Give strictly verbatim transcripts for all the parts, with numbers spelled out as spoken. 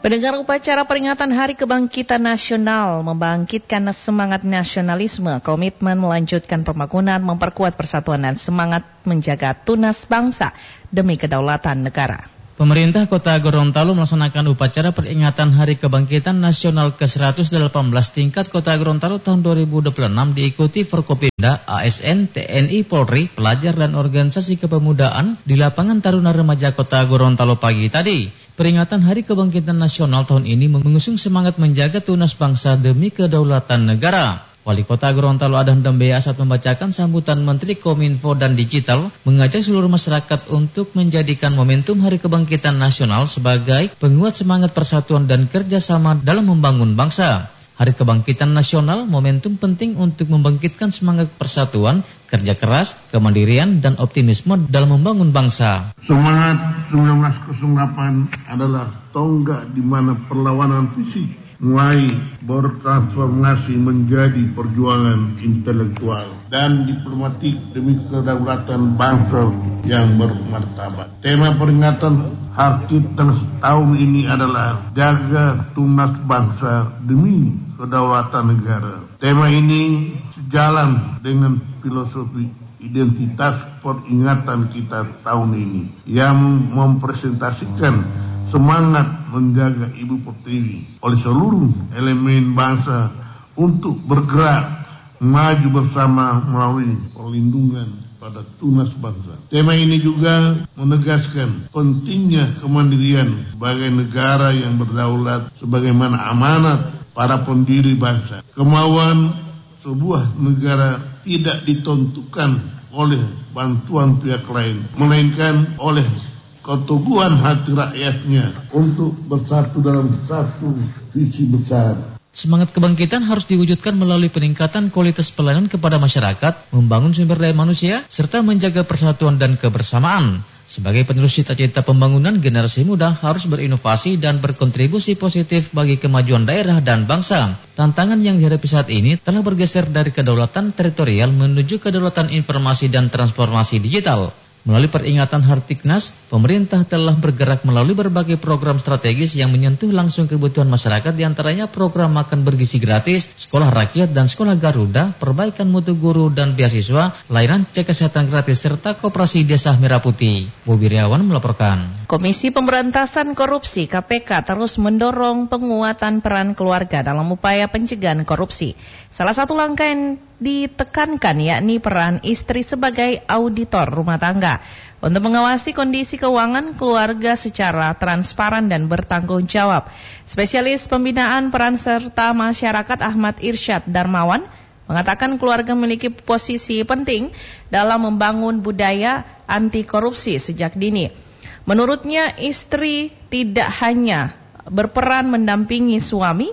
Pendengar, upacara peringatan Hari Kebangkitan Nasional membangkitkan semangat nasionalisme, komitmen melanjutkan pembangunan, memperkuat persatuan dan semangat menjaga tunas bangsa demi kedaulatan negara. Pemerintah Kota Gorontalo melaksanakan upacara peringatan Hari Kebangkitan Nasional ke seratus delapan belas tingkat Kota Gorontalo tahun dua ribu dua puluh enam diikuti Forkopimda, A S N, T N I, Polri, pelajar dan organisasi kepemudaan di lapangan Taruna Remaja Kota Gorontalo pagi tadi. Peringatan Hari Kebangkitan Nasional tahun ini mengusung semangat menjaga tunas bangsa demi kedaulatan negara. Wali Kota Gorontalo Adhan Dambea saat membacakan sambutan Menteri Kominfo dan Digital mengajak seluruh masyarakat untuk menjadikan momentum Hari Kebangkitan Nasional sebagai penguat semangat persatuan dan kerjasama dalam membangun bangsa. Hari Kebangkitan Nasional momentum penting untuk membangkitkan semangat persatuan, kerja keras, kemandirian, dan optimisme dalam membangun bangsa. Semangat seribu sembilan ratus delapan adalah tonggak di mana perlawanan fisik mulai bertransformasi menjadi perjuangan intelektual dan diplomatik demi kedaulatan bangsa yang bermartabat. Tema peringatan Hari tahun ini adalah jaga tunas bangsa demi kedaulatan negara. Tema ini sejalan dengan filosofi identitas peringatan kita tahun ini yang mempresentasikan semangat menjaga Ibu Pertiwi oleh seluruh elemen bangsa untuk bergerak maju bersama melalui perlindungan pada tunas bangsa. Tema ini juga menegaskan pentingnya kemandirian sebagai negara yang berdaulat sebagaimana amanat para pendiri bangsa. Kemauan sebuah negara tidak ditentukan oleh bantuan pihak lain, melainkan oleh keteguhan hati rakyatnya untuk bersatu dalam satu visi besar. Semangat kebangkitan harus diwujudkan melalui peningkatan kualitas pelayanan kepada masyarakat, membangun sumber daya manusia, serta menjaga persatuan dan kebersamaan. Sebagai penerus cita-cita pembangunan, generasi muda harus berinovasi dan berkontribusi positif bagi kemajuan daerah dan bangsa. Tantangan yang dihadapi saat ini telah bergeser dari kedaulatan teritorial menuju kedaulatan informasi dan transformasi digital. Melalui peringatan Hartiknas, pemerintah telah bergerak melalui berbagai program strategis yang menyentuh langsung kebutuhan masyarakat, diantaranya program makan bergizi gratis, sekolah rakyat dan sekolah Garuda, perbaikan mutu guru dan beasiswa, layanan cek kesehatan gratis, serta koperasi desa Merah Putih. Bobi Riawan melaporkan. Komisi Pemberantasan Korupsi K P K terus mendorong penguatan peran keluarga dalam upaya pencegahan korupsi. Salah satu langkah yang ditekankan yakni peran istri sebagai auditor rumah tangga untuk mengawasi kondisi keuangan keluarga secara transparan dan bertanggung jawab. Spesialis pembinaan peran serta masyarakat Ahmad Irsyad Darmawan mengatakan keluarga memiliki posisi penting dalam membangun budaya anti korupsi sejak dini. Menurutnya, istri tidak hanya berperan mendampingi suami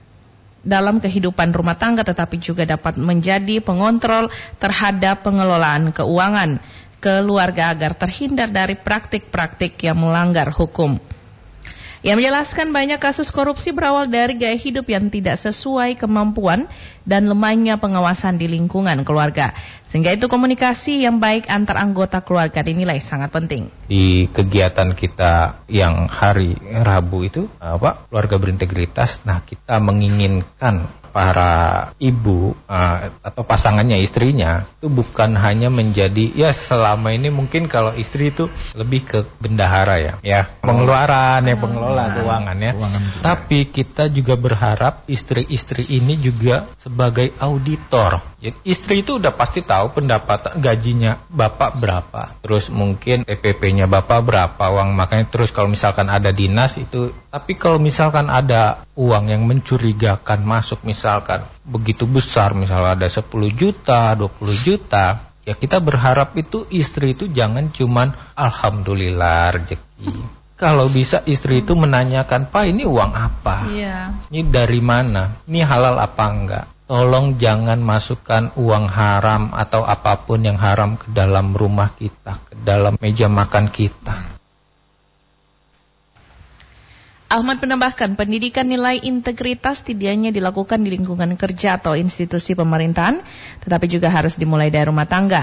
dalam kehidupan rumah tangga, tetapi juga dapat menjadi pengontrol terhadap pengelolaan keuangan keluarga agar terhindar dari praktik-praktik yang melanggar hukum. Ia menjelaskan banyak kasus korupsi berawal dari gaya hidup yang tidak sesuai kemampuan dan lemahnya pengawasan di lingkungan keluarga. Sehingga itu komunikasi yang baik antar anggota keluarga dinilai sangat penting. Di kegiatan kita yang hari Rabu itu, apa, keluarga berintegritas, nah kita menginginkan para ibu uh, atau pasangannya, istrinya itu bukan hanya menjadi, ya selama ini mungkin kalau istri itu lebih ke bendahara ya, ya pengeluaran, ya pengelola keuangan ya. Tapi kita juga berharap istri-istri ini juga sebagai auditor. Jadi istri itu udah pasti tahu pendapatan gajinya bapak berapa, terus mungkin P P P-nya bapak berapa uang, makanya terus kalau misalkan ada dinas itu. Tapi kalau misalkan ada uang yang mencurigakan masuk, misalkan begitu besar, misalnya ada sepuluh juta, dua puluh juta, ya kita berharap itu istri itu jangan cuman alhamdulillah rezeki. Kalau bisa istri itu menanyakan, Pak ini uang apa? Iya. Ini dari mana? Ini halal apa enggak? Tolong jangan masukkan uang haram atau apapun yang haram ke dalam rumah kita, ke dalam meja makan kita. Ahmad menambahkan, pendidikan nilai integritas tidak hanya dilakukan di lingkungan kerja atau institusi pemerintahan, tetapi juga harus dimulai dari rumah tangga.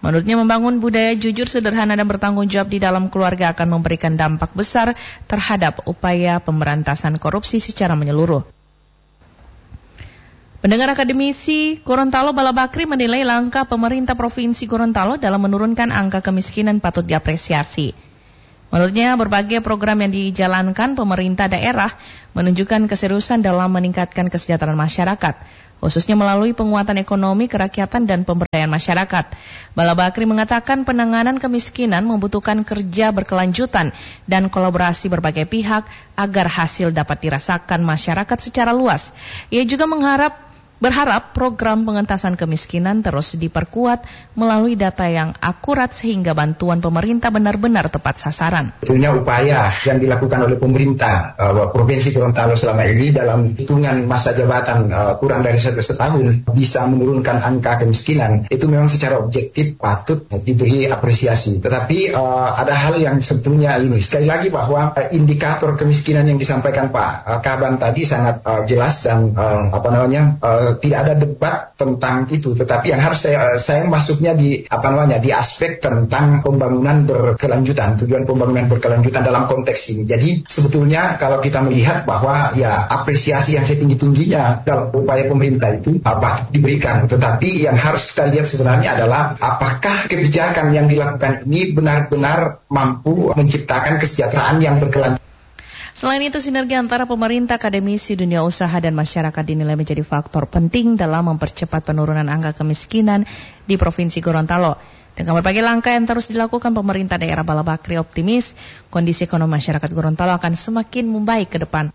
Menurutnya membangun budaya jujur, sederhana dan bertanggung jawab di dalam keluarga akan memberikan dampak besar terhadap upaya pemberantasan korupsi secara menyeluruh. Pendengar akademisi Gorontalo Bala Bakri menilai langkah pemerintah Provinsi Gorontalo dalam menurunkan angka kemiskinan patut diapresiasi. Menurutnya berbagai program yang dijalankan pemerintah daerah menunjukkan keseriusan dalam meningkatkan kesejahteraan masyarakat, khususnya melalui penguatan ekonomi, kerakyatan, dan pemberdayaan masyarakat. Bala Bakri mengatakan penanganan kemiskinan membutuhkan kerja berkelanjutan dan kolaborasi berbagai pihak agar hasil dapat dirasakan masyarakat secara luas. Ia juga mengharap Berharap program pengentasan kemiskinan terus diperkuat melalui data yang akurat sehingga bantuan pemerintah benar-benar tepat sasaran. Tentunya upaya yang dilakukan oleh pemerintah uh, Provinsi Gorontalo selama ini dalam hitungan masa jabatan uh, kurang dari satu setahun bisa menurunkan angka kemiskinan, itu memang secara objektif patut diberi apresiasi. Tetapi uh, ada hal yang sebetulnya ini, sekali lagi bahwa uh, indikator kemiskinan yang disampaikan Pak uh, Kaban tadi sangat uh, jelas dan uh, apa namanya uh, tidak ada debat tentang itu, tetapi yang harus saya saya masuknya di apa namanya di aspek tentang pembangunan berkelanjutan, tujuan pembangunan berkelanjutan dalam konteks ini. Jadi sebetulnya kalau kita melihat bahwa ya apresiasi yang setinggi-tingginya dalam upaya pemerintah itu apa diberikan, tetapi yang harus kita lihat sebenarnya adalah apakah kebijakan yang dilakukan ini benar-benar mampu menciptakan kesejahteraan yang berkelanjutan. Selain itu, sinergi antara pemerintah, akademisi, dunia usaha, dan masyarakat dinilai menjadi faktor penting dalam mempercepat penurunan angka kemiskinan di Provinsi Gorontalo. Dengan berbagai langkah yang terus dilakukan, pemerintah daerah Bala Bakri optimis kondisi ekonomi masyarakat Gorontalo akan semakin membaik ke depan.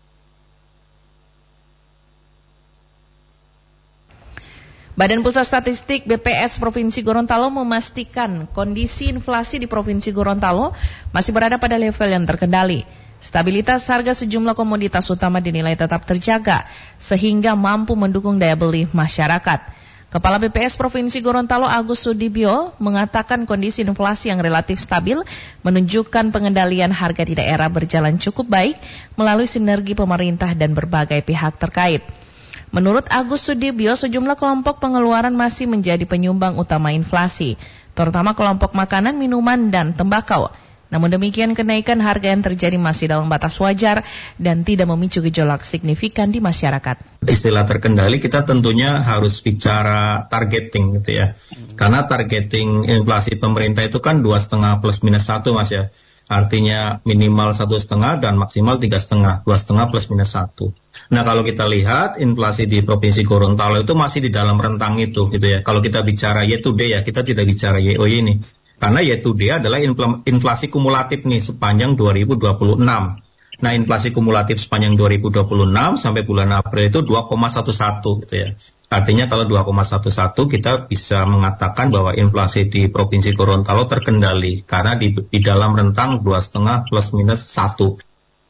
Badan Pusat Statistik B P S Provinsi Gorontalo memastikan kondisi inflasi di Provinsi Gorontalo masih berada pada level yang terkendali. Stabilitas harga sejumlah komoditas utama dinilai tetap terjaga sehingga mampu mendukung daya beli masyarakat. Kepala B P S Provinsi Gorontalo Agus Sudibyo mengatakan kondisi inflasi yang relatif stabil menunjukkan pengendalian harga di daerah berjalan cukup baik melalui sinergi pemerintah dan berbagai pihak terkait. Menurut Agus Sudibyo, sejumlah kelompok pengeluaran masih menjadi penyumbang utama inflasi, terutama kelompok makanan, minuman, dan tembakau. Namun demikian, kenaikan harga yang terjadi masih dalam batas wajar dan tidak memicu gejolak signifikan di masyarakat. Istilah terkendali kita tentunya harus bicara targeting gitu ya. Karena targeting inflasi pemerintah itu kan dua setengah plus minus satu mas ya. Artinya minimal satu setengah dan maksimal tiga setengah, dua setengah plus minus satu. Nah kalau kita lihat inflasi di Provinsi Gorontalo itu masih di dalam rentang itu gitu ya. Kalau kita bicara year to date ya, kita tidak bicara Y O Y ini. Karena year to date adalah inflasi kumulatif nih sepanjang dua ribu dua puluh enam. Nah inflasi kumulatif sepanjang dua ribu dua puluh enam sampai bulan April itu dua koma satu satu gitu ya. Artinya kalau dua koma satu satu kita bisa mengatakan bahwa inflasi di Provinsi Gorontalo terkendali. Karena di, di dalam rentang dua koma lima plus minus satu.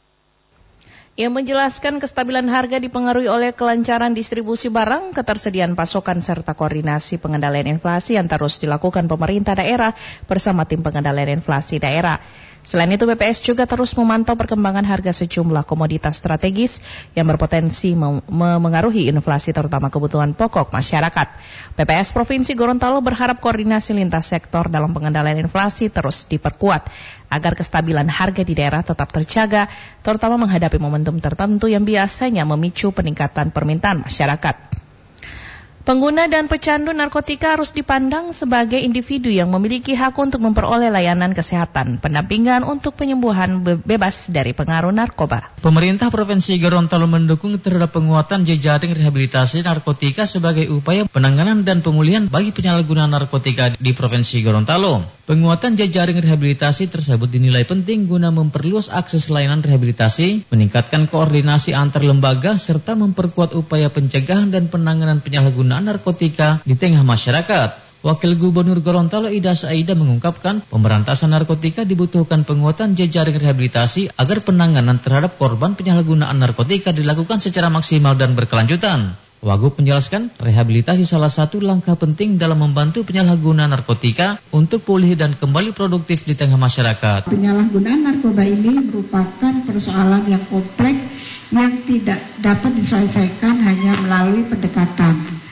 Ia menjelaskan kestabilan harga dipengaruhi oleh kelancaran distribusi barang, ketersediaan pasokan, serta koordinasi pengendalian inflasi yang terus dilakukan pemerintah daerah bersama tim pengendalian inflasi daerah. Selain itu, B P S juga terus memantau perkembangan harga sejumlah komoditas strategis yang berpotensi memengaruhi inflasi, terutama kebutuhan pokok masyarakat. B P S Provinsi Gorontalo berharap koordinasi lintas sektor dalam pengendalian inflasi terus diperkuat agar kestabilan harga di daerah tetap terjaga, terutama menghadapi momentum tertentu yang biasanya memicu peningkatan permintaan masyarakat. Pengguna dan pecandu narkotika harus dipandang sebagai individu yang memiliki hak untuk memperoleh layanan kesehatan, pendampingan untuk penyembuhan be- bebas dari pengaruh narkoba. Pemerintah Provinsi Gorontalo mendukung terhadap penguatan jejaring rehabilitasi narkotika sebagai upaya penanganan dan pemulihan bagi penyalahguna narkotika di Provinsi Gorontalo. Penguatan jejaring rehabilitasi tersebut dinilai penting guna memperluas akses layanan rehabilitasi, meningkatkan koordinasi antar lembaga, serta memperkuat upaya pencegahan dan penanganan penyalahgunaan narkotika di tengah masyarakat. Wakil Gubernur Gorontalo Ida Saida mengungkapkan pemberantasan narkotika dibutuhkan penguatan jejaring rehabilitasi agar penanganan terhadap korban penyalahgunaan narkotika dilakukan secara maksimal dan berkelanjutan. Wagub menjelaskan rehabilitasi salah satu langkah penting dalam membantu penyalahguna narkotika untuk pulih dan kembali produktif di tengah masyarakat. Penyalahgunaan narkoba ini merupakan persoalan yang kompleks yang tidak dapat diselesaikan hanya melalui pendekatan.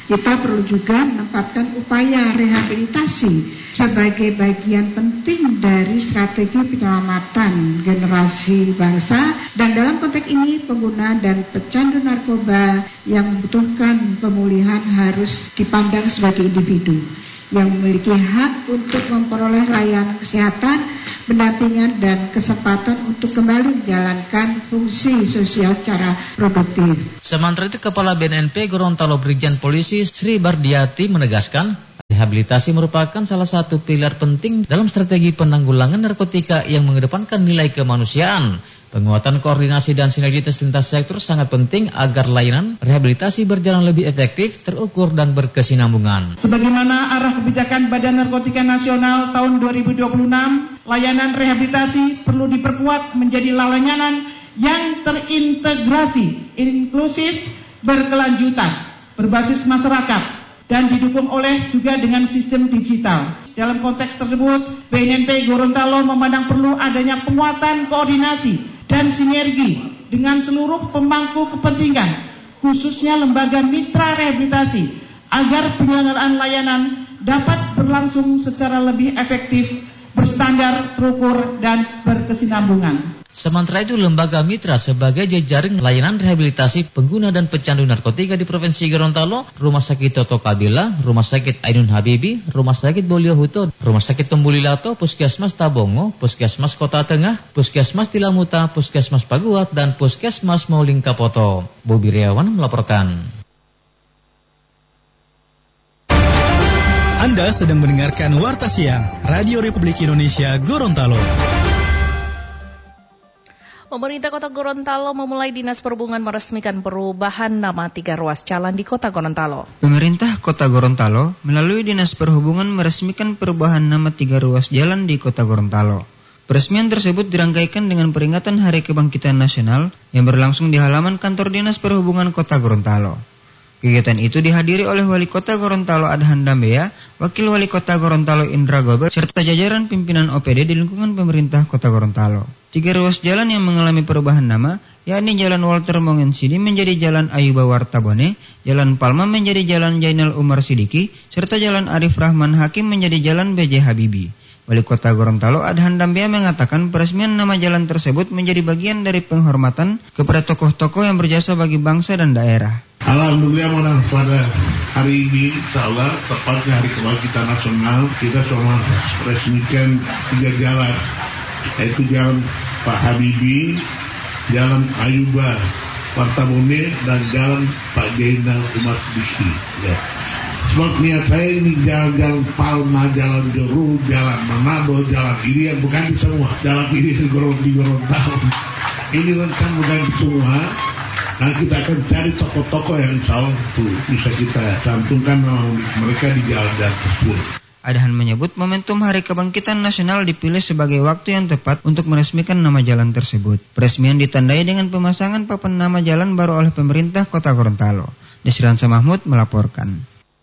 Kita perlu juga menempatkan upaya rehabilitasi sebagai bagian penting dari strategi penyelamatan generasi bangsa, dan dalam konteks ini pengguna dan pecandu narkoba yang membutuhkan pemulihan harus dipandang sebagai individu yang memiliki hak untuk memperoleh layanan kesehatan, pendampingan, dan kesempatan untuk kembali menjalankan fungsi sosial secara produktif. Sementara itu, Kepala B N N P Gorontalo Brigjen Polisi Sri Bardiati menegaskan, rehabilitasi merupakan salah satu pilar penting dalam strategi penanggulangan narkotika yang mengedepankan nilai kemanusiaan. Penguatan koordinasi dan sinergitas lintas sektor sangat penting agar layanan rehabilitasi berjalan lebih efektif, terukur, dan berkesinambungan. Sebagaimana arah kebijakan Badan Narkotika Nasional tahun dua ribu dua puluh enam, layanan rehabilitasi perlu diperkuat menjadi layanan yang terintegrasi, inklusif, berkelanjutan, berbasis masyarakat, dan didukung oleh juga dengan sistem digital. Dalam konteks tersebut, B N N P Gorontalo memandang perlu adanya penguatan koordinasi dan sinergi dengan seluruh pemangku kepentingan, khususnya lembaga mitra rehabilitasi, agar penyelenggaraan layanan dapat berlangsung secara lebih efektif, berstandar, terukur, dan berkesinambungan. Sementara itu, lembaga mitra sebagai jejaring layanan rehabilitasi pengguna dan pecandu narkotika di Provinsi Gorontalo, Rumah Sakit Toto Kabila, Rumah Sakit Ainun Habibi, Rumah Sakit Bolio Huto, Rumah Sakit Tembulilato, Puskesmas Tabongo, Puskesmas Kota Tengah, Puskesmas Tilamuta, Puskesmas Paguat, dan Puskesmas Mauling Kapoto. Bobi Riawan melaporkan. Anda sedang mendengarkan Warta Siang Radio Republik Indonesia Gorontalo. Pemerintah Kota Gorontalo memulai Dinas Perhubungan meresmikan perubahan nama tiga ruas jalan di Kota Gorontalo. Pemerintah Kota Gorontalo melalui Dinas Perhubungan meresmikan perubahan nama tiga ruas jalan di Kota Gorontalo. Peresmian tersebut dirangkaikan dengan peringatan Hari Kebangkitan Nasional yang berlangsung di halaman kantor Dinas Perhubungan Kota Gorontalo. Kegiatan itu dihadiri oleh Wali Kota Gorontalo Adhan Dambea, Wakil Wali Kota Gorontalo Indra Gober, serta jajaran pimpinan O P D di lingkungan pemerintah Kota Gorontalo. Tiga ruas jalan yang mengalami perubahan nama, yakni Jalan Walter Mongensidi menjadi Jalan Ayuba Wartabone, Jalan Palma menjadi Jalan Jainal Umar Sidiki, serta Jalan Arif Rahman Hakim menjadi Jalan B J Habibie. Wali Kota Gorontalo Adhan Dambea mengatakan peresmian nama jalan tersebut menjadi bagian dari penghormatan kepada tokoh-tokoh yang berjasa bagi bangsa dan daerah. Alhamdulillah menang pada hari ini, insya Allah tepatnya Hari Kebangkitan Nasional, kita semua resmikan tiga jalan, yaitu Jalan Pak Habibie, Jalan Ayuba Wartabone, dan Jalan Pak Jainal Umar Sidiki. Ya. Sebab niat saya ini jalan-jalan Palma, Jalan Jeru, Jalan Manado, Jalan ini yang bukan semua, Jalan ini di Gorontalo. Ini rencana bukan semua. Nah, kita akan cari tokoh-tokoh yang insya Allah itu bisa kita cantumkan nama mereka di jalan-jalan tersebut. Adhan menyebut momentum Hari Kebangkitan Nasional dipilih sebagai waktu yang tepat untuk meresmikan nama jalan tersebut. Peresmian ditandai dengan pemasangan papan nama jalan baru oleh pemerintah Kota Gorontalo. Desransa Mahmud melaporkan.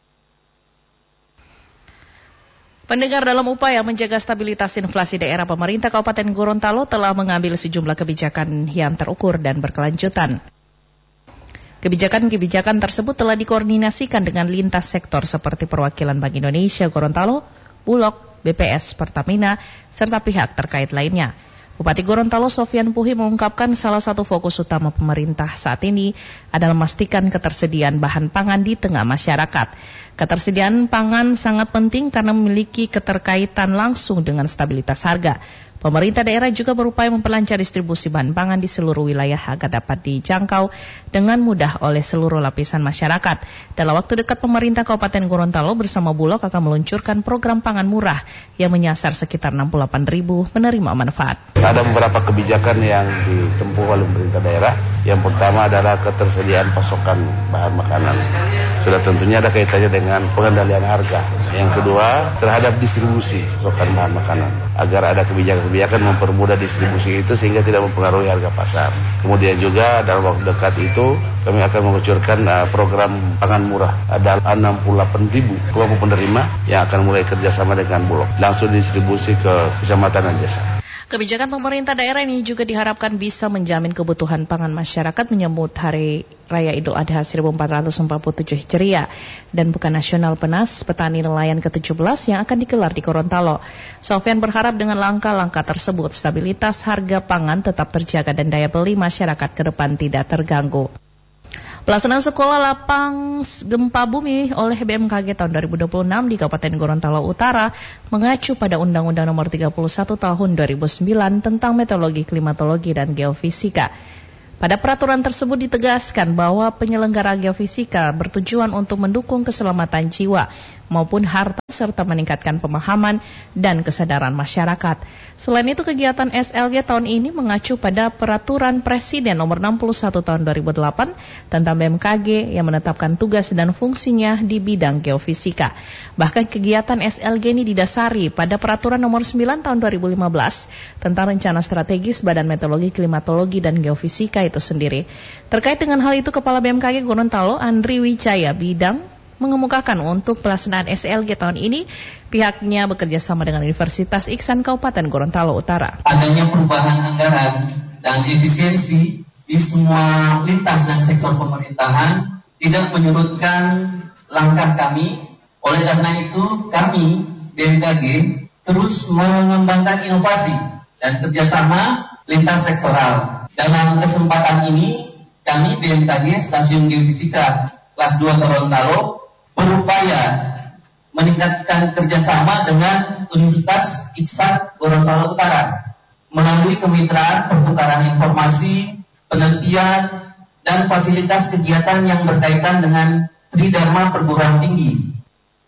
Pendengar, dalam upaya menjaga stabilitas inflasi daerah, pemerintah Kabupaten Gorontalo telah mengambil sejumlah kebijakan yang terukur dan berkelanjutan. Kebijakan-kebijakan tersebut telah dikoordinasikan dengan lintas sektor seperti perwakilan Bank Indonesia Gorontalo, Bulog, B P S, Pertamina, serta pihak terkait lainnya. Bupati Gorontalo Sofyan Puhi mengungkapkan salah satu fokus utama pemerintah saat ini adalah memastikan ketersediaan bahan pangan di tengah masyarakat. Ketersediaan pangan sangat penting karena memiliki keterkaitan langsung dengan stabilitas harga. Pemerintah daerah juga berupaya memperlancar distribusi bahan pangan di seluruh wilayah agar dapat dijangkau dengan mudah oleh seluruh lapisan masyarakat. Dalam waktu dekat, pemerintah Kabupaten Gorontalo bersama Bulog akan meluncurkan program pangan murah yang menyasar sekitar enam puluh delapan ribu penerima manfaat. Ada beberapa kebijakan yang ditempuh oleh pemerintah daerah. Yang pertama adalah ketersediaan pasokan bahan makanan. Sudah tentunya ada kaitannya dengan pengendalian harga. Yang kedua, terhadap distribusi pasokan bahan makanan. Agar ada kebijakan-kebijakan mempermudah distribusi itu sehingga tidak mempengaruhi harga pasar. Kemudian juga dalam waktu dekat itu kami akan meluncurkan uh, program pangan murah. Ada enam puluh delapan ribu kelompok penerima yang akan mulai kerjasama dengan Bulog. Langsung distribusi ke kecamatan dan desa. Kebijakan pemerintah daerah ini juga diharapkan bisa menjamin kebutuhan pangan masyarakat menyambut Hari Raya Idul Adha seribu empat ratus empat puluh tujuh Hijriah dan Bukan Nasional Penas Petani Nelayan ke tujuh belas yang akan digelar di Gorontalo. Sofyan berharap dengan langkah-langkah tersebut stabilitas harga pangan tetap terjaga dan daya beli masyarakat ke depan tidak terganggu. Pelaksanaan sekolah lapang gempa bumi oleh B M K G tahun dua ribu dua puluh enam di Kabupaten Gorontalo Utara mengacu pada Undang-Undang Nomor tiga puluh satu Tahun dua ribu sembilan tentang meteorologi, klimatologi, dan geofisika. Pada peraturan tersebut ditegaskan bahwa penyelenggara geofisika bertujuan untuk mendukung keselamatan jiwa maupun harta serta meningkatkan pemahaman dan kesadaran masyarakat. Selain itu, kegiatan S L G tahun ini mengacu pada Peraturan Presiden Nomor enam puluh satu Tahun dua ribu delapan tentang B M K G yang menetapkan tugas dan fungsinya di bidang geofisika. Bahkan kegiatan S L G ini didasari pada Peraturan Nomor sembilan Tahun dua ribu lima belas tentang Rencana Strategis Badan Meteorologi, Klimatologi, dan Geofisika itu sendiri. Terkait dengan hal itu, Kepala B M K G Gorontalo, Andri Wijaya Bidang, mengemukakan untuk pelaksanaan S L G tahun ini, pihaknya bekerja sama dengan Universitas Iksan Kabupaten Gorontalo Utara. Adanya perubahan anggaran dan efisiensi di semua lintas dan sektor pemerintahan tidak menyurutkan langkah kami. Oleh karena itu, kami B M K G terus mengembangkan inovasi dan kerjasama lintas sektoral. Dalam kesempatan ini, kami B M K G Stasiun Geofisika Kelas dua Gorontalo berupaya meningkatkan kerjasama dengan Universitas Iksan Gorontalo Utara melalui kemitraan pertukaran informasi, penelitian, dan fasilitas kegiatan yang berkaitan dengan Tridharma Perguruan Tinggi.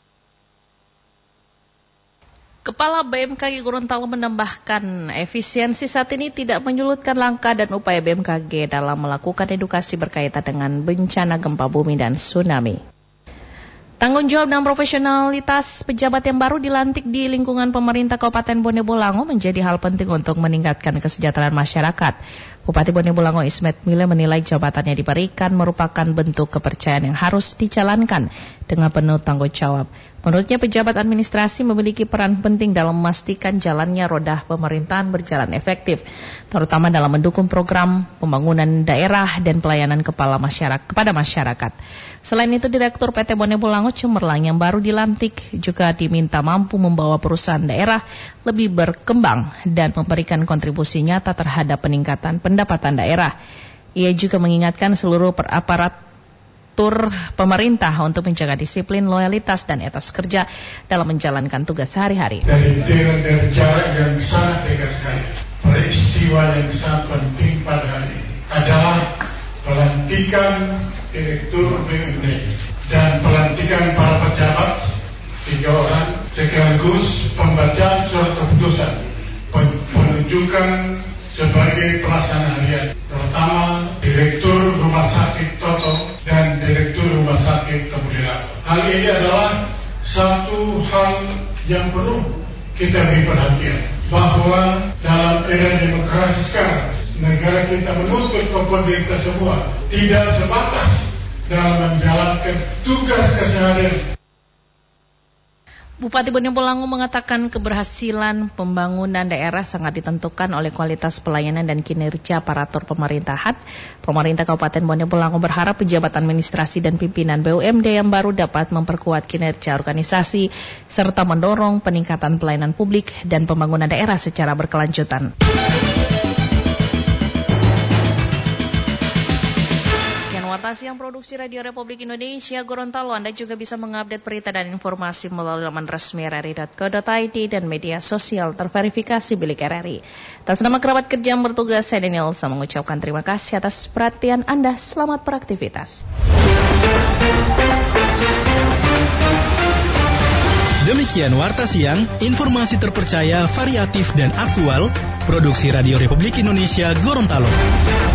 Kepala B M K G Gorontalo menambahkan efisiensi saat ini tidak menyulitkan langkah dan upaya B M K G dalam melakukan edukasi berkaitan dengan bencana gempa bumi dan tsunami. Tanggung jawab dan profesionalitas pejabat yang baru dilantik di lingkungan pemerintah Kabupaten Bone Bolango menjadi hal penting untuk meningkatkan kesejahteraan masyarakat. Bupati Bone Bolango Ismet Mile menilai jabatannya diberikan merupakan bentuk kepercayaan yang harus dijalankan dengan penuh tanggung jawab. Menurutnya, pejabat administrasi memiliki peran penting dalam memastikan jalannya roda pemerintahan berjalan efektif, terutama dalam mendukung program pembangunan daerah dan pelayanan kepala masyarakat kepada masyarakat. Selain itu, Direktur P T Bone Bolango Cemerlang yang baru dilantik juga diminta mampu membawa perusahaan daerah lebih berkembang dan memberikan kontribusi nyata terhadap peningkatan pendapatan daerah. Ia juga mengingatkan seluruh aparatur pemerintah untuk menjaga disiplin, loyalitas, dan etos kerja dalam menjalankan tugas sehari-hari. Dari, dari jarak yang sangat dekat sekali, peristiwa yang sangat penting pada hari ini adalah pelantikan Direktur B U M D dan pelantikan para pejabat tiga orang sekaligus pembacaan surat keputusan penunjukan sebagai pelaksana harian, terutama Direktur Rumah Sakit Toto dan Direktur Rumah Sakit Kemudian. Hal ini adalah satu hal yang perlu kita beri perhatian, bahwa dalam era demokrasi sekarang, negara kita menuntut kepada kita semua tidak sebatas dalam menjalankan tugas keseharian. Bupati Bone Bolango mengatakan keberhasilan pembangunan daerah sangat ditentukan oleh kualitas pelayanan dan kinerja aparatur pemerintahan. Pemerintah Kabupaten Bone Bolango berharap pejabat administrasi dan pimpinan B U M D yang baru dapat memperkuat kinerja organisasi serta mendorong peningkatan pelayanan publik dan pembangunan daerah secara berkelanjutan. Warta Siang Produksi Radio Republik Indonesia Gorontalo. Anda juga bisa mengupdate berita dan informasi melalui laman resmi r r i dot co dot i d dan media sosial terverifikasi milik R R I. Atas nama kerabat kerja yang bertugas, saya Daniel Elsa mengucapkan terima kasih atas perhatian Anda. Selamat beraktivitas. Demikian Warta Siang, informasi terpercaya, variatif, dan aktual, produksi Radio Republik Indonesia Gorontalo.